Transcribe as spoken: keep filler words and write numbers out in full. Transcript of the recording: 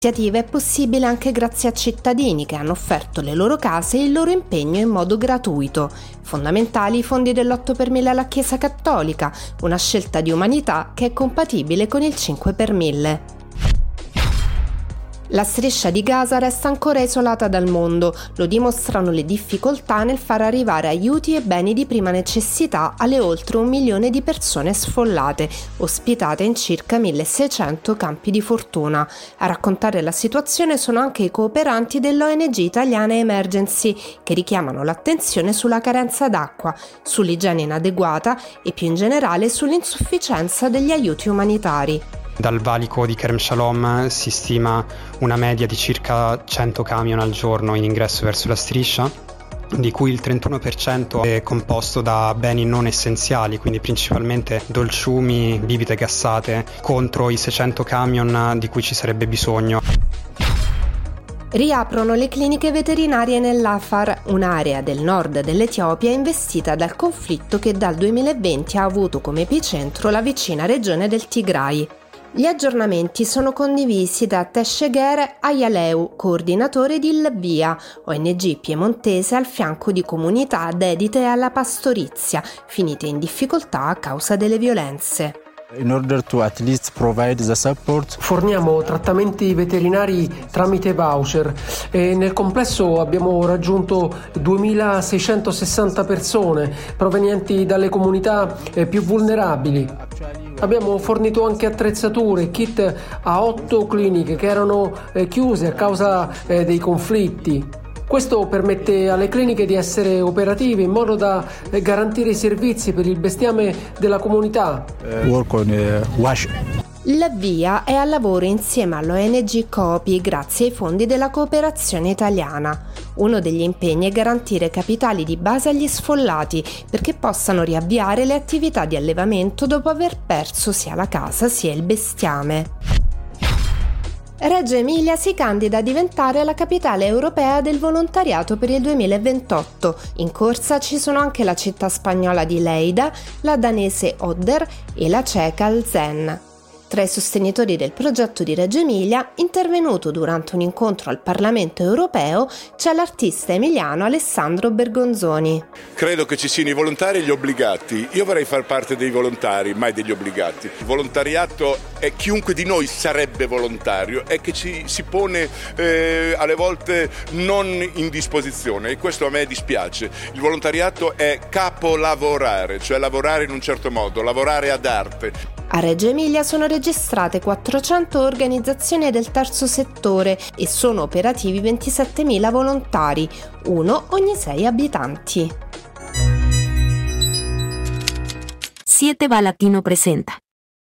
L'iniziativa è possibile anche grazie a cittadini che hanno offerto le loro case e il loro impegno in modo gratuito. Fondamentali i fondi dell'otto per mille alla Chiesa Cattolica, una scelta di umanità che è compatibile con il cinque per mille. La striscia di Gaza resta ancora isolata dal mondo, lo dimostrano le difficoltà nel far arrivare aiuti e beni di prima necessità alle oltre un milione di persone sfollate, ospitate in circa milleseicento campi di fortuna. A raccontare la situazione sono anche i cooperanti dell'O N G italiana Emergency, che richiamano l'attenzione sulla carenza d'acqua, sull'igiene inadeguata e più in generale sull'insufficienza degli aiuti umanitari. Dal valico di Kerem Shalom si stima una media di circa cento camion al giorno in ingresso verso la striscia, di cui il trentuno per cento è composto da beni non essenziali, quindi principalmente dolciumi, bibite gassate, contro i seicento camion di cui ci sarebbe bisogno. Riaprono le cliniche veterinarie nell'Afar, un'area del nord dell'Etiopia investita dal conflitto che dal duemilaventi ha avuto come epicentro la vicina regione del Tigray. Gli aggiornamenti sono condivisi da Tesheger Ayaleu, coordinatore di Lvia, O N G piemontese al fianco di comunità dedite alla pastorizia, finite in difficoltà a causa delle violenze. In order to at least provide the support. Forniamo trattamenti veterinari tramite voucher e nel complesso abbiamo raggiunto duemilaseicentosessanta persone provenienti dalle comunità più vulnerabili. Abbiamo fornito anche attrezzature e kit a otto cliniche che erano chiuse a causa dei conflitti. Questo permette alle cliniche di essere operative in modo da garantire i servizi per il bestiame della comunità. Work on, uh, wash. Lvia è al lavoro insieme all'O N G Copi grazie ai fondi della cooperazione italiana. Uno degli impegni è garantire capitali di base agli sfollati perché possano riavviare le attività di allevamento dopo aver perso sia la casa sia il bestiame. Reggio Emilia si candida a diventare la capitale europea del volontariato per il duemilaventotto. In corsa ci sono anche la città spagnola di Lleida, la danese Odder e la ceca Alzen. Tra i sostenitori del progetto di Reggio Emilia, intervenuto durante un incontro al Parlamento europeo, c'è l'artista emiliano Alessandro Bergonzoni. Credo che ci siano i volontari e gli obbligati. Io vorrei far parte dei volontari, mai degli obbligati. Il volontariato è chiunque di noi sarebbe volontario, è che ci si pone eh, alle volte non in disposizione e questo a me dispiace. Il volontariato è capolavorare, cioè lavorare in un certo modo, lavorare ad arte. A Reggio Emilia sono registrate quattrocento organizzazioni del terzo settore e sono operativi ventisettemila volontari, uno ogni sei abitanti. siete va Latino presenta